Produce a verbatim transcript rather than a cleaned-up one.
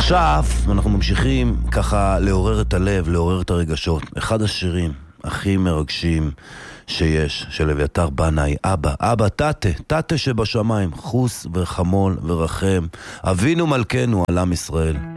עכשיו אנחנו ממשיכים ככה לעורר את הלב, לעורר את הרגשות. אחד השירים הכי מרגשים שיש, של אביתר בנאי, אבא, אבא, תתה, תתה שבשמיים, חוס וחמול ורחם, אבינו מלכנו על עם ישראל.